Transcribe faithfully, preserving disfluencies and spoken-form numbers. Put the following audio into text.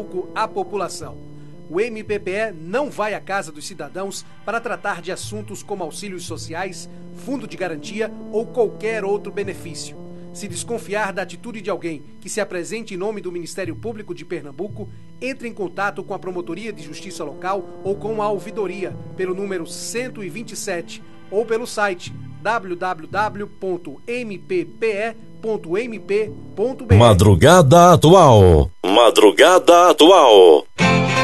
Pernambuco à população. O M P P E não vai à casa dos cidadãos para tratar de assuntos como auxílios sociais, fundo de garantia ou qualquer outro benefício. Se desconfiar da atitude de alguém que se apresente em nome do Ministério Público de Pernambuco, entre em contato com a Promotoria de Justiça Local ou com a Ouvidoria pelo número cento e vinte e sete ou pelo site w w w ponto m p p e ponto m p ponto b r. Madrugada Atual. Madrugada Atual.